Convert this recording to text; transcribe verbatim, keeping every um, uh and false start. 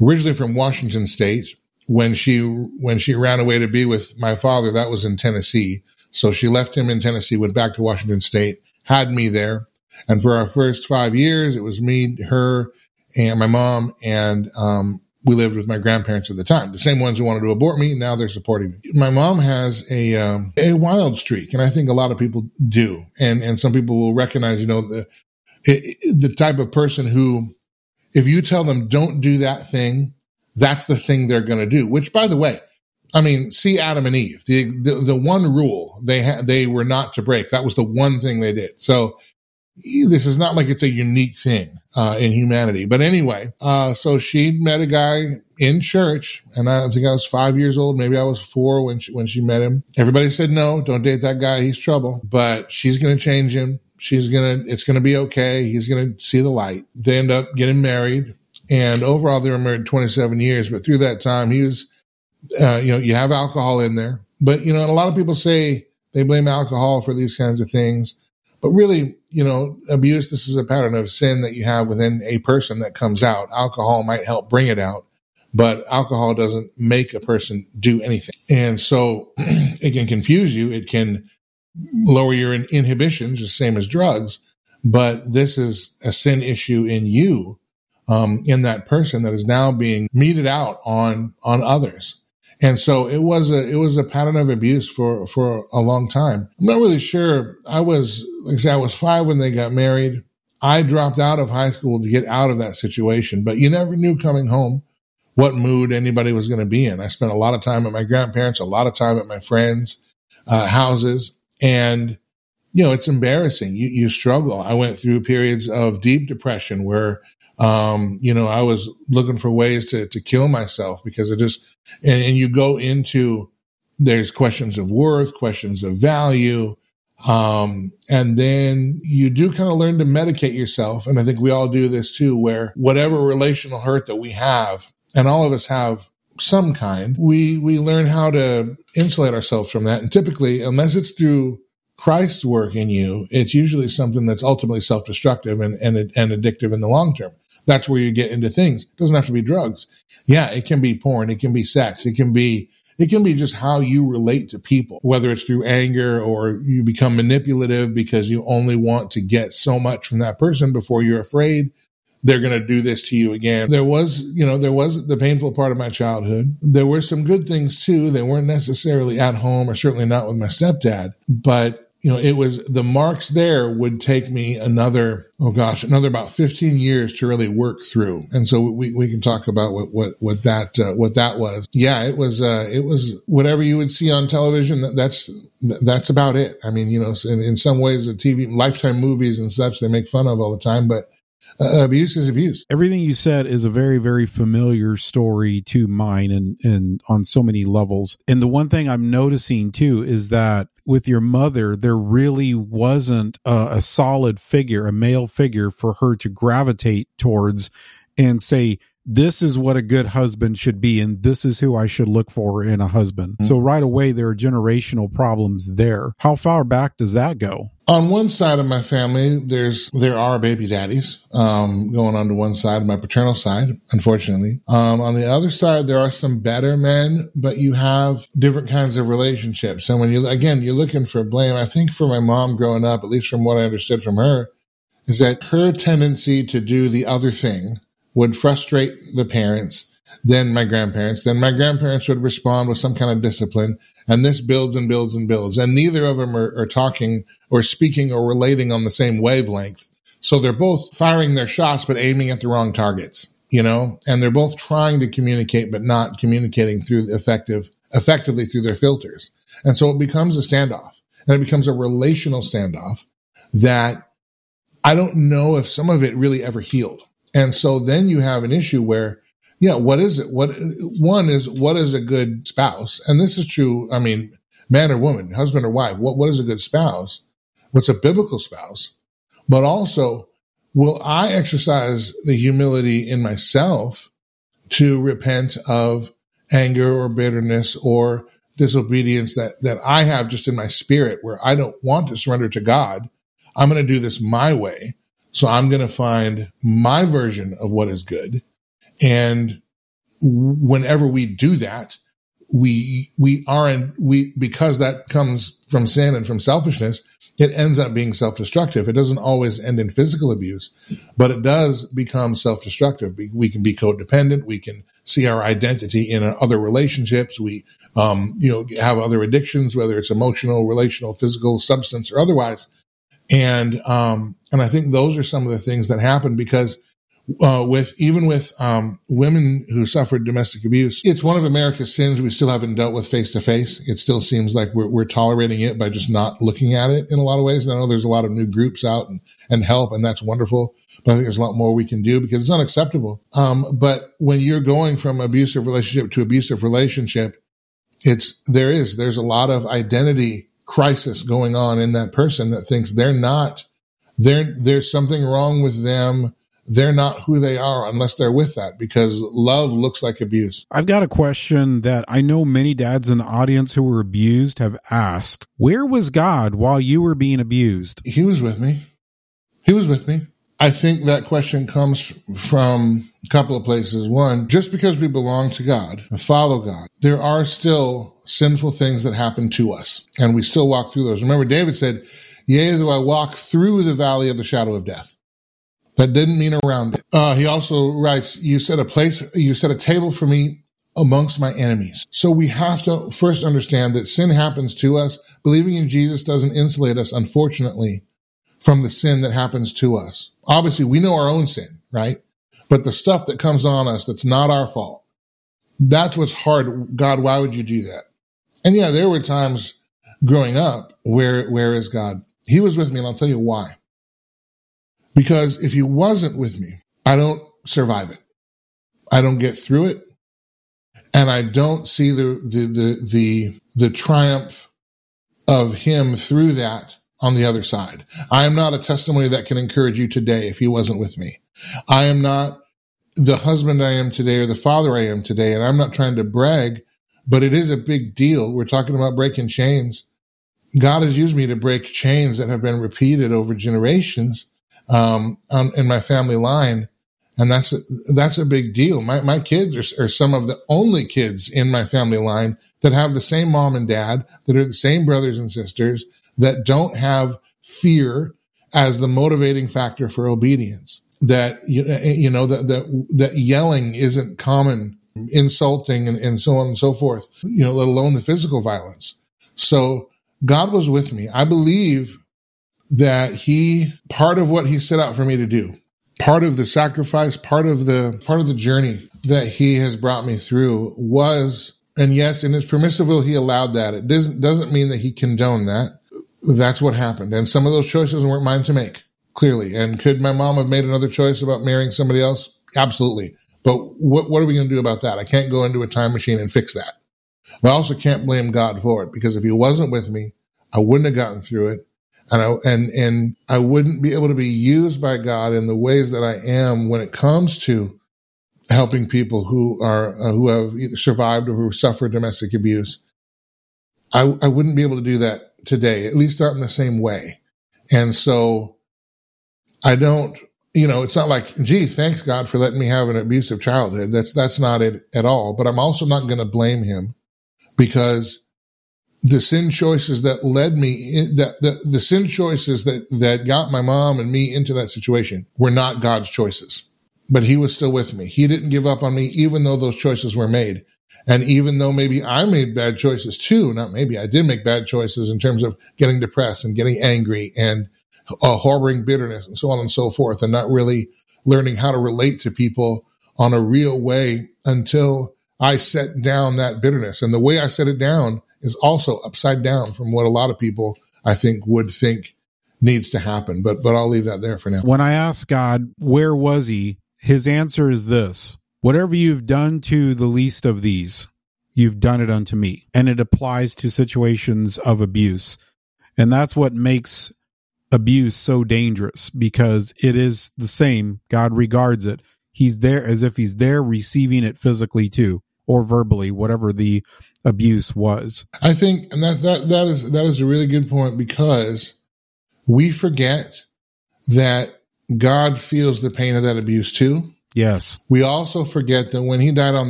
originally from Washington State. When she when she ran away to be with my father, that was in Tennessee. So she left him in Tennessee, went back to Washington State, had me there. And for our first five years, it was me, her, and my mom, and um we lived with my grandparents at the time, the same ones who wanted to abort me. Now they're supporting me. My mom has a um, a wild streak, and I think a lot of people do. And and some people will recognize, you know, the it, the type of person who, if you tell them don't do that thing, that's the thing they're going to do. Which, by the way, I mean, see Adam and Eve. The the, the one rule they had, they were not to break. That was the one thing they did. So this is not like it's a unique thing uh, in humanity. But anyway, uh, so she met a guy in church, and I think I was five years old. Maybe I was four when she, when she met him. Everybody said, no, don't date that guy. He's trouble. But she's going to change him. She's going to, it's going to be okay. He's going to see the light. They end up getting married. And overall, they were married twenty-seven years. But through that time, he was, uh, you know, you have alcohol in there. But, you know, and a lot of people say they blame alcohol for these kinds of things. But really, you know, abuse, this is a pattern of sin that you have within a person that comes out. Alcohol might help bring it out, but alcohol doesn't make a person do anything. And so it can confuse you. It can lower your inhibitions, just same as drugs. But this is a sin issue in you, um, in that person that is now being meted out on, on others. And so it was a, it was a pattern of abuse for, for a long time. I'm not really sure. I was, like I said, I was five when they got married. I dropped out of high school to get out of that situation, but you never knew coming home what mood anybody was going to be in. I spent a lot of time at my grandparents, a lot of time at my friends' uh, houses. And, you know, it's embarrassing. You, you struggle. I went through periods of deep depression where, Um, you know, I was looking for ways to, to kill myself because it just, and, and you go into, there's questions of worth, questions of value. Um, and then you do kind of learn to medicate yourself. And I think we all do this too, where whatever relational hurt that we have, and all of us have some kind, we, we learn how to insulate ourselves from that. And typically, unless it's through Christ's work in you, it's usually something that's ultimately self-destructive and, and, and addictive in the long term. That's where you get into things. It doesn't have to be drugs. Yeah, it can be porn. It can be sex. It can be, it can be just how you relate to people, whether it's through anger or you become manipulative because you only want to get so much from that person before you're afraid they're going to do this to you again. There was, you know, there was the painful part of my childhood. There were some good things too. They weren't necessarily at home or certainly not with my stepdad, but you know, it was the marks there would take me another, oh gosh, another about fifteen years to really work through. And so we, we can talk about what, what, what that, uh, what that was. Yeah, it was, uh, it was whatever you would see on television. That, that's, that's about it. I mean, you know, in, in some ways the T V, Lifetime movies and such, they make fun of all the time, but Uh, abuse is abuse. Everything you said is a very, very familiar story to mine and, and on so many levels. And the one thing I'm noticing too is that with your mother, there really wasn't a, a solid figure, a male figure for her to gravitate towards and say, this is what a good husband should be, and this is who I should look for in a husband. Mm-hmm. So right away, there are generational problems there. How far back does that go? On one side of my family, there's there are baby daddies um, going on to one side, my paternal side, unfortunately. Um, on the other side, there are some better men, but you have different kinds of relationships. And when you, again, you're looking for blame, I think for my mom growing up, at least from what I understood from her, is that her tendency to do the other thing would frustrate the parents, then my grandparents, then my grandparents would respond with some kind of discipline, and this builds and builds and builds. And neither of them are, are talking or speaking or relating on the same wavelength. So they're both firing their shots, but aiming at the wrong targets, you know, and they're both trying to communicate, but not communicating through effective, effectively through their filters. And so it becomes a standoff, and it becomes a relational standoff that I don't know if some of it really ever healed. And so then you have an issue where, yeah, what is it? What, one is, what is a good spouse? And this is true. I mean, man or woman, husband or wife, what, what is a good spouse? What's a biblical spouse? But also, will I exercise the humility in myself to repent of anger or bitterness or disobedience that, that I have just in my spirit where I don't want to surrender to God? I'm going to do this my way. So I'm going to find my version of what is good. And whenever we do that, we, we aren't, we, because that comes from sin and from selfishness, it ends up being self-destructive. It doesn't always end in physical abuse, but it does become self-destructive. We can be codependent. We can see our identity in other relationships. We, um, you know, have other addictions, whether it's emotional, relational, physical, substance, or otherwise. And, um, and I think those are some of the things that happen because Uh, with even with um, women who suffered domestic abuse, it's one of America's sins we still haven't dealt with face to face. It still seems like we're, we're tolerating it by just not looking at it in a lot of ways. And I know there's a lot of new groups out and, and help, and that's wonderful. But I think there's a lot more we can do because it's unacceptable. Um, but when you're going from abusive relationship to abusive relationship, it's there is there's a lot of identity crisis going on in that person that thinks they're not there. There's something wrong with them. They're not who they are unless they're with that, because love looks like abuse. I've got a question that I know many dads in the audience who were abused have asked. Where was God while you were being abused? He was with me. He was with me. I think that question comes from a couple of places. One, just because we belong to God and follow God, there are still sinful things that happen to us, and we still walk through those. Remember, David said, yea, though I walk through the valley of the shadow of death. That didn't mean around it. Uh, he also writes, you set a place, you set a table for me amongst my enemies. So we have to first understand that sin happens to us. Believing in Jesus doesn't insulate us, unfortunately, from the sin that happens to us. Obviously, we know our own sin, right? But the stuff that comes on us that's not our fault, that's what's hard. God, why would you do that? And yeah, there were times growing up where, where is God? He was with me, and I'll tell you why. Because if he wasn't with me, I don't survive it. I don't get through it. And I don't see the, the, the, the, the triumph of him through that on the other side. I am not a testimony that can encourage you today if he wasn't with me. I am not the husband I am today or the father I am today. And I'm not trying to brag, but it is a big deal. We're talking about breaking chains. God has used me to break chains that have been repeated over generations. Um, um, in my family line. And that's, a, that's a big deal. My, my kids are, are some of the only kids in my family line that have the same mom and dad, that are the same brothers and sisters, that don't have fear as the motivating factor for obedience. That, you, you know, that, that, that yelling isn't common, insulting and, and so on and so forth, you know, let alone the physical violence. So God was with me. I believe that he, part of what he set out for me to do, part of the sacrifice, part of the, part of the journey that he has brought me through was, and yes, in his permissive will, he allowed that. It doesn't, doesn't mean that he condoned that. That's what happened. And some of those choices weren't mine to make, clearly. And could my mom have made another choice about marrying somebody else? Absolutely. But what, what are we going to do about that? I can't go into a time machine and fix that. But I also can't blame God for it, because if he wasn't with me, I wouldn't have gotten through it. And I, and, and I wouldn't be able to be used by God in the ways that I am when it comes to helping people who are, uh, who have either survived or who suffer domestic abuse. I, I wouldn't be able to do that today, at least not in the same way. And so I don't, you know, it's not like, gee, thanks God for letting me have an abusive childhood. That's, that's not it at all. But I'm also not going to blame him, because the sin choices that led me, that the, the sin choices that, that got my mom and me into that situation were not God's choices. But he was still with me. He didn't give up on me, even though those choices were made. And even though maybe I made bad choices too, not maybe, I did make bad choices in terms of getting depressed and getting angry and uh, harboring bitterness and so on and so forth, and not really learning how to relate to people on a real way until I set down that bitterness. And the way I set it down is also upside down from what a lot of people, I think, would think needs to happen. But but I'll leave that there for now. When I asked God, where was he? His answer is this: whatever you've done to the least of these, you've done it unto me. And it applies to situations of abuse. And that's what makes abuse so dangerous, because it is the same. God regards it. He's there as if he's there receiving it physically too, or verbally, whatever the abuse was. I think, and that, that, that is, that is a really good point, because we forget that God feels the pain of that abuse too. Yes. We also forget that when he died on